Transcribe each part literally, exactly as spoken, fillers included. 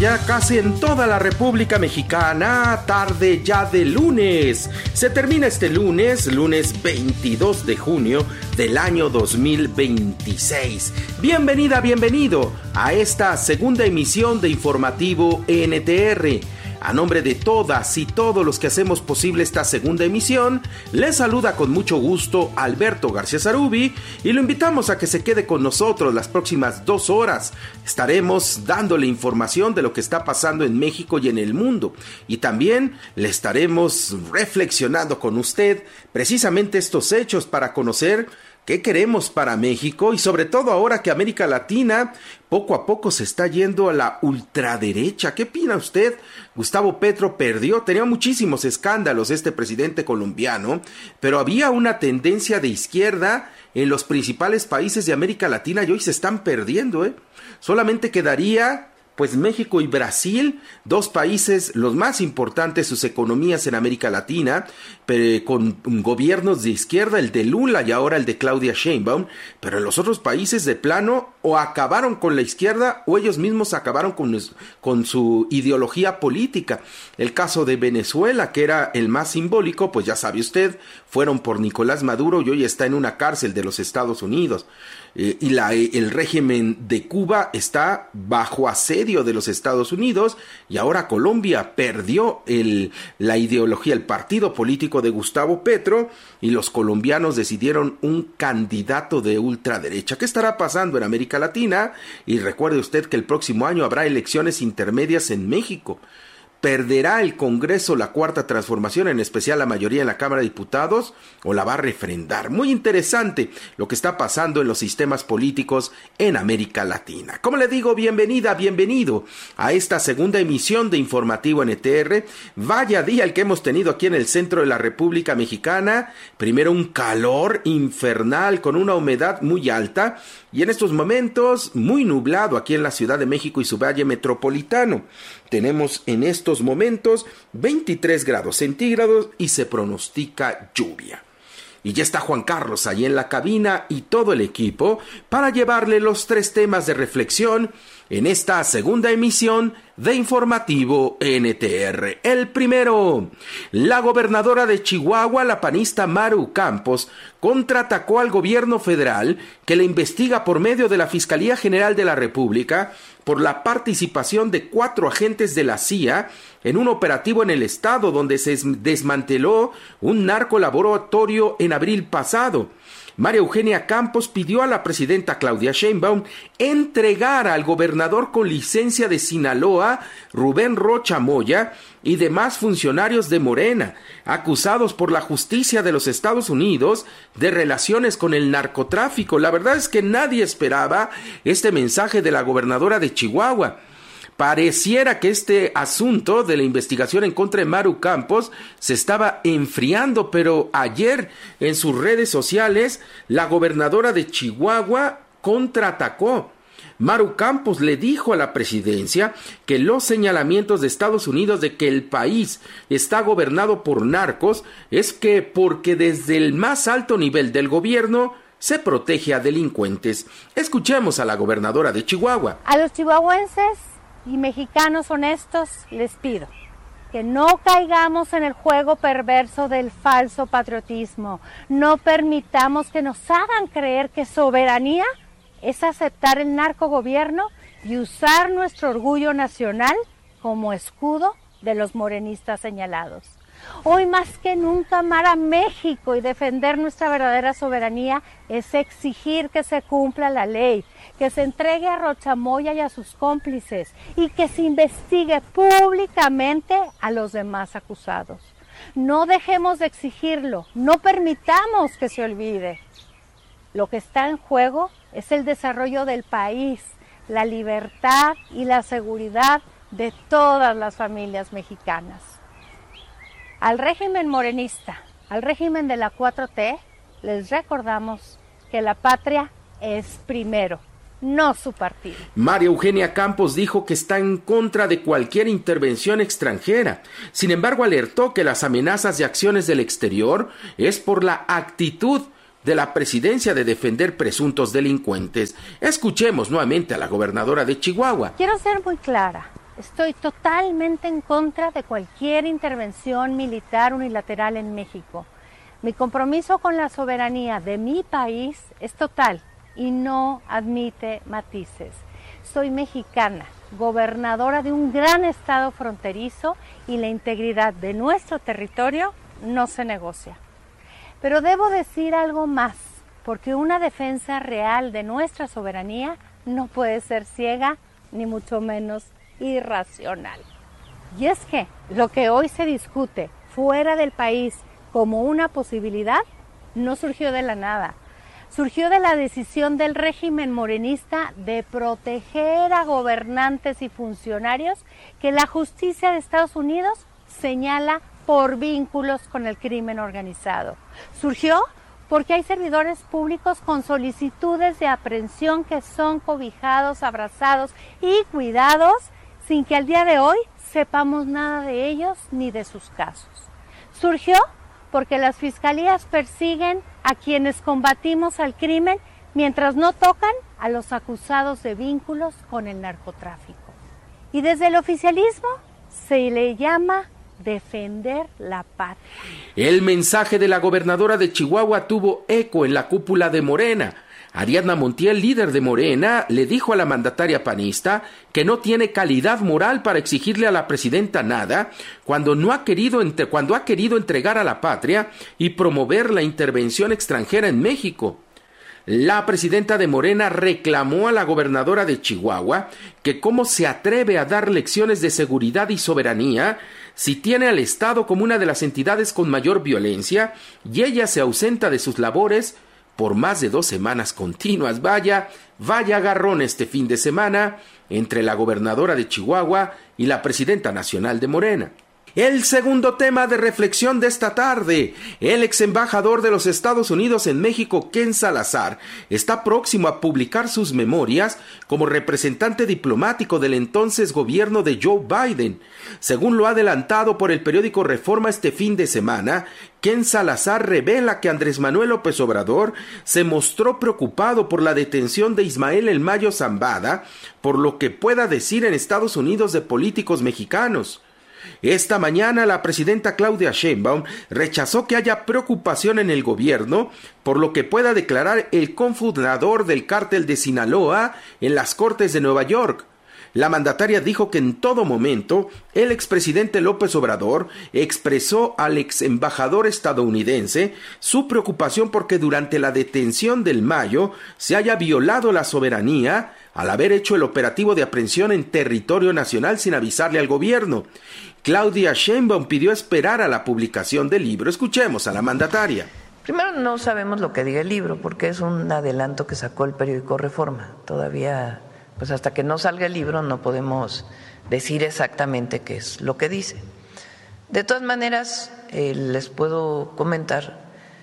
Ya casi en toda la República Mexicana, tarde ya de lunes. Se termina este lunes, lunes veintidós de junio del año dos mil veintiséis. Bienvenida, bienvenido a esta segunda emisión de Informativo N T R. A nombre de todas y todos los que hacemos posible esta segunda emisión, les saluda con mucho gusto Alberto García Zarubi y lo invitamos a que se quede con nosotros las próximas dos horas. Estaremos dándole información de lo que está pasando en México y en el mundo, y también le estaremos reflexionando con usted precisamente estos hechos para conocer ¿qué queremos para México? Y sobre todo ahora que América Latina poco a poco se está yendo a la ultraderecha. ¿Qué opina usted? Gustavo Petro perdió, tenía muchísimos escándalos este presidente colombiano, pero había una tendencia de izquierda en los principales países de América Latina y hoy se están perdiendo, ¿eh? Solamente quedaría pues México y Brasil, dos países los más importantes, sus economías en América Latina, pero con gobiernos de izquierda, el de Lula y ahora el de Claudia Sheinbaum, pero en los otros países de plano o acabaron con la izquierda o ellos mismos acabaron con, con su ideología política. El caso de Venezuela, que era el más simbólico, pues ya sabe usted, fueron por Nicolás Maduro y hoy está en una cárcel de los Estados Unidos. Eh, y la, el régimen de Cuba está bajo asedio de los Estados Unidos y ahora Colombia perdió el, la ideología, el partido político de Gustavo Petro y los colombianos decidieron un candidato de ultraderecha. ¿Qué estará pasando en América Latina? Y recuerde usted que el próximo año habrá elecciones intermedias en México. ¿Perderá el Congreso la cuarta transformación, en especial la mayoría en la Cámara de Diputados, o la va a refrendar? Muy interesante lo que está pasando en los sistemas políticos en América Latina. Como le digo, bienvenida, bienvenido a esta segunda emisión de Informativo N T R. Vaya día el que hemos tenido aquí en el centro de la República Mexicana. Primero un calor infernal con una humedad muy alta y en estos momentos muy nublado aquí en la Ciudad de México y su valle metropolitano. Tenemos en estos momentos veintitrés grados centígrados y se pronostica lluvia. Y ya está Juan Carlos ahí en la cabina y todo el equipo para llevarle los tres temas de reflexión en esta segunda emisión de Informativo N T R. El primero, la gobernadora de Chihuahua, la panista Maru Campos, contraatacó al gobierno federal que le investiga por medio de la Fiscalía General de la República por la participación de cuatro agentes de la C I A en un operativo en el estado donde se desmanteló un narcolaboratorio en abril pasado. María Eugenia Campos pidió a la presidenta Claudia Sheinbaum entregar al gobernador con licencia de Sinaloa, Rubén Rocha Moya, y demás funcionarios de Morena, acusados por la justicia de los Estados Unidos de relaciones con el narcotráfico. La verdad es que nadie esperaba este mensaje de la gobernadora de Chihuahua. Pareciera que este asunto de la investigación en contra de Maru Campos se estaba enfriando, pero ayer en sus redes sociales la gobernadora de Chihuahua contraatacó. Maru Campos le dijo a la presidencia que los señalamientos de Estados Unidos de que el país está gobernado por narcos es que porque desde el más alto nivel del gobierno se protege a delincuentes. Escuchemos a la gobernadora de Chihuahua. A los chihuahuenses y mexicanos honestos les pido que no caigamos en el juego perverso del falso patriotismo. No permitamos que nos hagan creer que soberanía es aceptar el narcogobierno y usar nuestro orgullo nacional como escudo de los morenistas señalados. Hoy más que nunca amar a México y defender nuestra verdadera soberanía es exigir que se cumpla la ley, que se entregue a Rocha Moya y a sus cómplices y que se investigue públicamente a los demás acusados. No dejemos de exigirlo, no permitamos que se olvide. Lo que está en juego es el desarrollo del país, la libertad y la seguridad de todas las familias mexicanas. Al régimen morenista, al régimen de la cuatro T, les recordamos que la patria es primero, no su partido. María Eugenia Campos dijo que está en contra de cualquier intervención extranjera. Sin embargo, alertó que las amenazas y acciones del exterior es por la actitud de la presidencia de defender presuntos delincuentes. Escuchemos nuevamente a la gobernadora de Chihuahua. Quiero ser muy clara. Estoy totalmente en contra de cualquier intervención militar unilateral en México. Mi compromiso con la soberanía de mi país es total y no admite matices. Soy mexicana, gobernadora de un gran estado fronterizo y la integridad de nuestro territorio no se negocia. Pero debo decir algo más, porque una defensa real de nuestra soberanía no puede ser ciega, ni mucho menos irracional. Y es que lo que hoy se discute fuera del país como una posibilidad no surgió de la nada. Surgió de la decisión del régimen morenista de proteger a gobernantes y funcionarios que la justicia de Estados Unidos señala por vínculos con el crimen organizado. Surgió porque hay servidores públicos con solicitudes de aprehensión que son cobijados, abrazados y cuidados sin que al día de hoy sepamos nada de ellos ni de sus casos. Surgió porque las fiscalías persiguen a quienes combatimos al crimen mientras no tocan a los acusados de vínculos con el narcotráfico. Y desde el oficialismo se le llama defender la patria. El mensaje de la gobernadora de Chihuahua tuvo eco en la cúpula de Morena. Ariadna Montiel, líder de Morena, le dijo a la mandataria panista que no tiene calidad moral para exigirle a la presidenta nada cuando no ha querido entre, cuando ha querido entregar a la patria y promover la intervención extranjera en México. La presidenta de Morena reclamó a la gobernadora de Chihuahua que cómo se atreve a dar lecciones de seguridad y soberanía si tiene al Estado como una de las entidades con mayor violencia y ella se ausenta de sus labores por más de dos semanas continuas. Vaya, vaya agarrón este fin de semana entre la gobernadora de Chihuahua y la presidenta nacional de Morena. El segundo tema de reflexión de esta tarde, el ex embajador de los Estados Unidos en México, Ken Salazar, está próximo a publicar sus memorias como representante diplomático del entonces gobierno de Joe Biden. Según lo adelantado por el periódico Reforma este fin de semana, Ken Salazar revela que Andrés Manuel López Obrador se mostró preocupado por la detención de Ismael El Mayo Zambada, por lo que pueda decir en Estados Unidos de políticos mexicanos. Esta mañana la presidenta Claudia Sheinbaum rechazó que haya preocupación en el gobierno por lo que pueda declarar el cofundador del cártel de Sinaloa en las Cortes de Nueva York. La mandataria dijo que en todo momento el expresidente López Obrador expresó al ex embajador estadounidense su preocupación porque durante la detención del Mayo se haya violado la soberanía al haber hecho el operativo de aprehensión en territorio nacional sin avisarle al gobierno. Claudia Sheinbaum pidió esperar a la publicación del libro. Escuchemos a la mandataria. Primero, no sabemos lo que diga el libro porque es un adelanto que sacó el periódico Reforma. Todavía, pues hasta que no salga el libro no podemos decir exactamente qué es lo que dice. De todas maneras, eh, les puedo comentar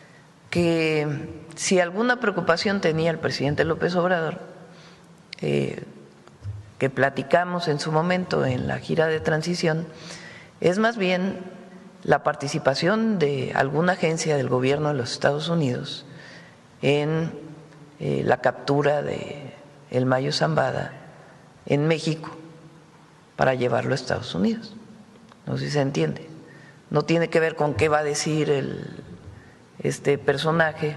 que si alguna preocupación tenía el presidente López Obrador, eh, que platicamos en su momento en la gira de transición, es más bien la participación de alguna agencia del gobierno de los Estados Unidos en eh, la captura de El Mayo Zambada en México para llevarlo a Estados Unidos. No sé si se entiende. No tiene que ver con qué va a decir el, este personaje,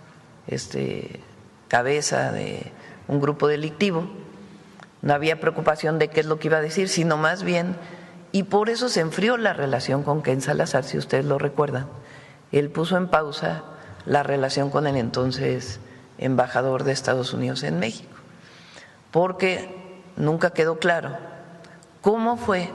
este cabeza de un grupo delictivo. No había preocupación de qué es lo que iba a decir, sino más bien, y por eso se enfrió la relación con Ken Salazar, si ustedes lo recuerdan. Él puso en pausa la relación con el entonces embajador de Estados Unidos en México, porque nunca quedó claro cómo fue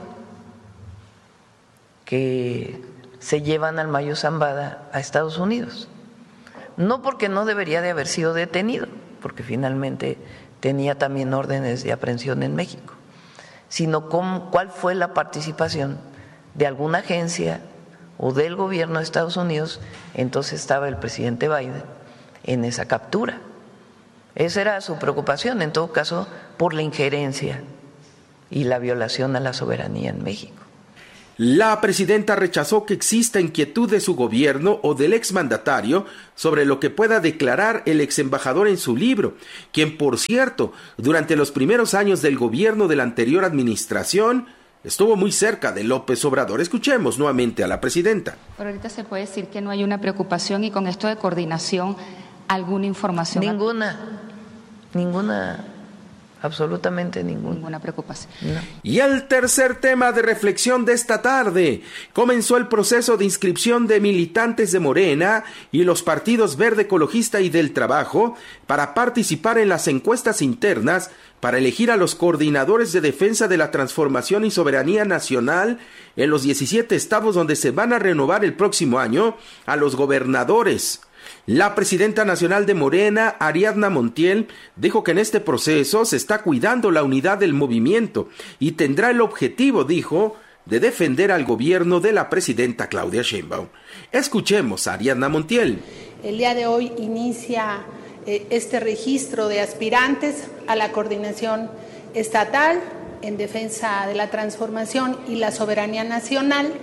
que se llevan al Mayo Zambada a Estados Unidos. No porque no debería de haber sido detenido, porque finalmente tenía también órdenes de aprehensión en México, sino cómo, cuál fue la participación de alguna agencia o del gobierno de Estados Unidos, entonces estaba el presidente Biden, en esa captura. Esa era su preocupación, en todo caso, por la injerencia y la violación a la soberanía en México. La presidenta rechazó que exista inquietud de su gobierno o del exmandatario sobre lo que pueda declarar el exembajador en su libro, quien, por cierto, durante los primeros años del gobierno de la anterior administración, estuvo muy cerca de López Obrador. Escuchemos nuevamente a la presidenta. Pero ahorita se puede decir que no hay una preocupación y con esto de coordinación, ¿alguna información? Ninguna, ninguna. Absolutamente ninguna. Ninguna preocupación. No. Y el tercer tema de reflexión de esta tarde. Comenzó el proceso de inscripción de militantes de Morena y los partidos Verde Ecologista y del Trabajo para participar en las encuestas internas para elegir a los coordinadores de defensa de la transformación y soberanía nacional en los diecisiete estados donde se van a renovar el próximo año a los gobernadores. La presidenta nacional de Morena, Ariadna Montiel, dijo que en este proceso se está cuidando la unidad del movimiento y tendrá el objetivo, dijo, de defender al gobierno de la presidenta Claudia Sheinbaum. Escuchemos a Ariadna Montiel. El día de hoy inicia eh, este registro de aspirantes a la coordinación estatal en defensa de la transformación y la soberanía nacional,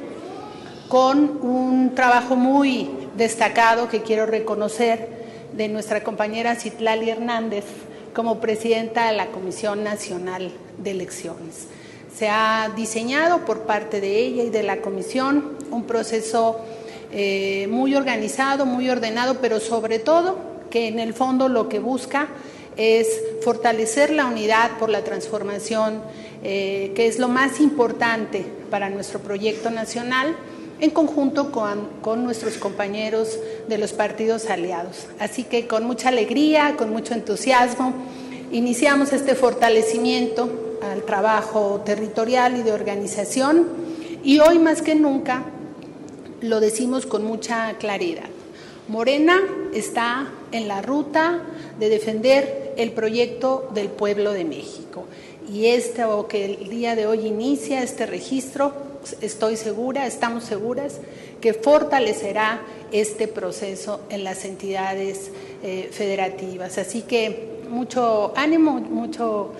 con un trabajo muy destacado que quiero reconocer de nuestra compañera Citlali Hernández como presidenta de la Comisión Nacional de Elecciones. Se ha diseñado por parte de ella y de la comisión un proceso eh, muy organizado, muy ordenado, pero sobre todo que en el fondo lo que busca es fortalecer la unidad por la transformación, eh, que es lo más importante para nuestro proyecto nacional, en conjunto con, con nuestros compañeros de los partidos aliados. Así que con mucha alegría, con mucho entusiasmo, iniciamos este fortalecimiento al trabajo territorial y de organización, y hoy más que nunca lo decimos con mucha claridad. Morena está en la ruta de defender el proyecto del pueblo de México, y esto que el día de hoy inicia este registro, estoy segura, estamos seguras que fortalecerá este proceso en las entidades eh, federativas. Así que mucho ánimo, mucho,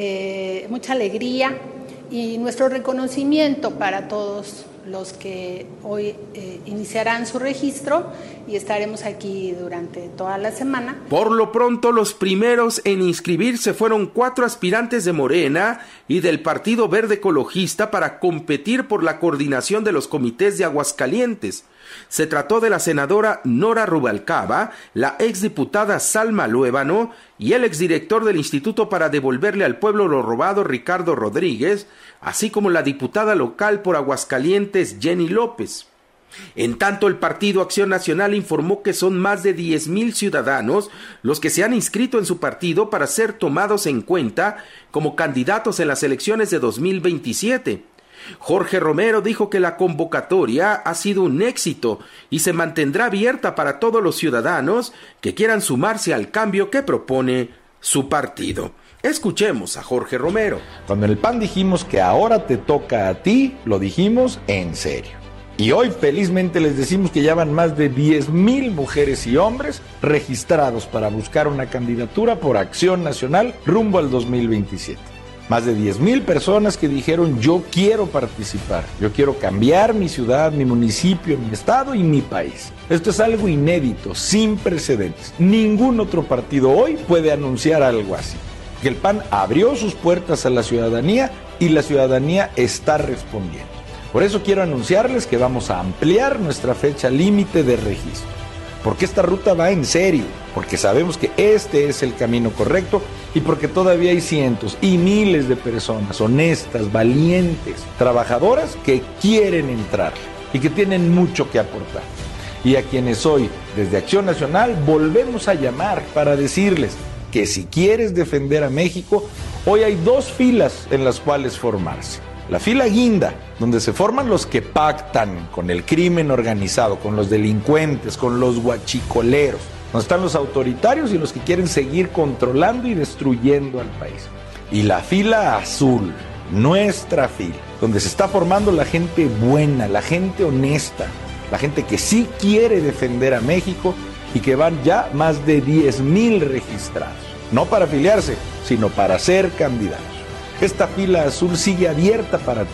eh, mucha alegría y nuestro reconocimiento para todos los que hoy eh, iniciarán su registro, y estaremos aquí durante toda la semana. Por lo pronto, los primeros en inscribirse fueron cuatro aspirantes de Morena y del Partido Verde Ecologista para competir por la coordinación de los comités de Aguascalientes. Se trató de la senadora Nora Rubalcaba, la exdiputada Salma Luébano y el exdirector del Instituto para Devolverle al Pueblo lo Robado, Ricardo Rodríguez, así como la diputada local por Aguascalientes, Jenny López. En tanto, el Partido Acción Nacional informó que son más de diez mil ciudadanos los que se han inscrito en su partido para ser tomados en cuenta como candidatos en las elecciones de dos mil veintisiete. Jorge Romero dijo que la convocatoria ha sido un éxito y se mantendrá abierta para todos los ciudadanos que quieran sumarse al cambio que propone su partido. Escuchemos a Jorge Romero. Cuando en el P A N dijimos que ahora te toca a ti, lo dijimos en serio. Y hoy felizmente les decimos que ya van más de diez mil mujeres y hombres registrados para buscar una candidatura por Acción Nacional rumbo al dos mil veintisiete. Más de diez mil personas que dijeron: yo quiero participar, yo quiero cambiar mi ciudad, mi municipio, mi estado y mi país. Esto es algo inédito, sin precedentes. Ningún otro partido hoy puede anunciar algo así. Que el P A N abrió sus puertas a la ciudadanía y la ciudadanía está respondiendo. Por eso quiero anunciarles que vamos a ampliar nuestra fecha límite de registro. Porque esta ruta va en serio, porque sabemos que este es el camino correcto y porque todavía hay cientos y miles de personas honestas, valientes, trabajadoras que quieren entrar y que tienen mucho que aportar. Y a quienes hoy, desde Acción Nacional, volvemos a llamar para decirles que si quieres defender a México, hoy hay dos filas en las cuales formarse. La fila guinda, donde se forman los que pactan con el crimen organizado, con los delincuentes, con los guachicoleros, donde están los autoritarios y los que quieren seguir controlando y destruyendo al país. Y la fila azul, nuestra fila, donde se está formando la gente buena, la gente honesta, la gente que sí quiere defender a México y que van ya más de diez mil registrados, no para afiliarse, sino para ser candidatos. Esta fila azul sigue abierta para ti.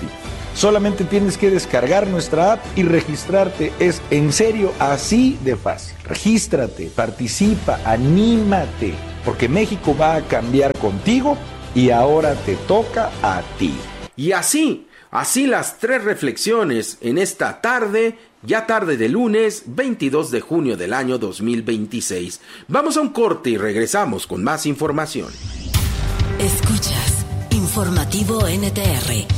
Solamente tienes que descargar nuestra app y registrarte. Es en serio así de fácil. Regístrate, participa, anímate, porque México va a cambiar contigo y ahora te toca a ti. Y así, así las tres reflexiones en esta tarde, ya tarde de lunes veintidós de junio del año dos mil veintiséis. Vamos a un corte y regresamos con más información. Escuchas Informativo N T R.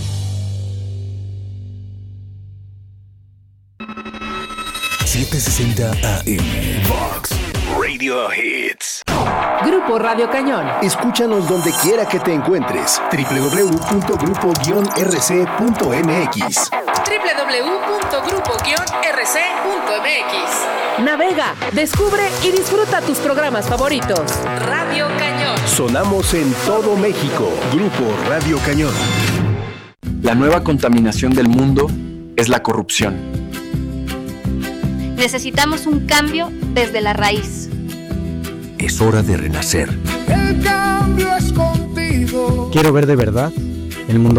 setecientos sesenta A M Vox Radio Hits. Grupo Radio Cañón. Escúchanos donde quiera que te encuentres. doble u doble u doble u punto grupo guion r c punto m x. doble u doble u doble u punto grupo guion r c punto m x. Navega, descubre y disfruta tus programas favoritos. Radio Cañón. Sonamos en todo México. Grupo Radio Cañón. La nueva contaminación del mundo es la corrupción. Necesitamos un cambio desde la raíz. Es hora de renacer. El cambio es contigo. Quiero ver de verdad el mundo